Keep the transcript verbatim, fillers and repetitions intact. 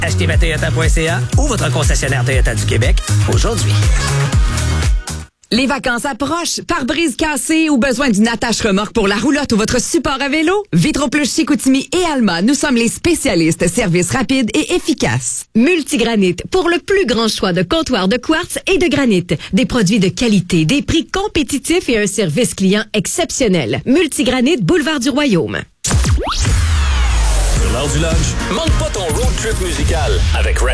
Achetez ma Toyota point C A ou votre concessionnaire Toyota du Québec aujourd'hui. Les vacances approchent. Pare-brise cassé ou besoin d'une attache-remorque pour la roulotte ou votre support à vélo? Vitroplus Chicoutimi et Alma, nous sommes les spécialistes. Service rapide et efficace. Multigranit, pour le plus grand choix de comptoirs de quartz et de granit. Des produits de qualité, des prix compétitifs et un service client exceptionnel. Multigranit, boulevard du Royaume. Sur l'heure du lunch, manque pas ton road trip musical avec Red